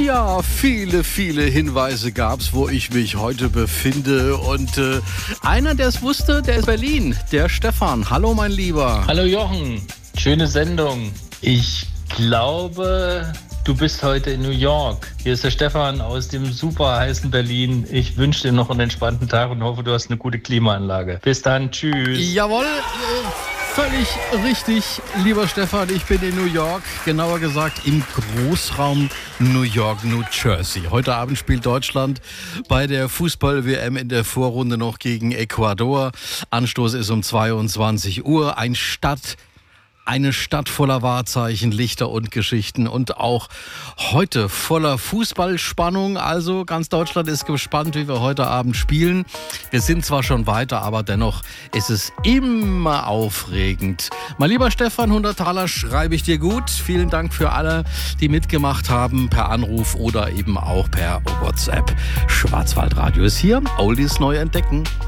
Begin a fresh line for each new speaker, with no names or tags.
Ja, viele Hinweise gab's, wo ich mich heute befinde. Und einer, der es wusste, der ist Berlin, der Stefan. Hallo, mein Lieber.
Hallo Jochen, schöne Sendung. Ich glaube, du bist heute in New York. Hier ist der Stefan aus dem super heißen Berlin. Ich wünsche dir noch einen entspannten Tag und hoffe, du hast eine gute Klimaanlage. Bis dann, tschüss.
Jawohl, völlig richtig, lieber Stefan. Ich bin in New York, genauer gesagt im Großraum New York, New Jersey. Heute Abend spielt Deutschland bei der Fußball-WM in der Vorrunde noch gegen Ecuador. Anstoß ist um 22 Uhr. Eine Stadt voller Wahrzeichen, Lichter und Geschichten und auch heute voller Fußballspannung. Also ganz Deutschland ist gespannt, wie wir heute Abend spielen. Wir sind zwar schon weiter, aber dennoch ist es immer aufregend. Mein lieber Stefan, 100 Taler schreibe ich dir gut. Vielen Dank für alle, die mitgemacht haben per Anruf oder eben auch per WhatsApp. Schwarzwaldradio ist hier. Oldies neu entdecken.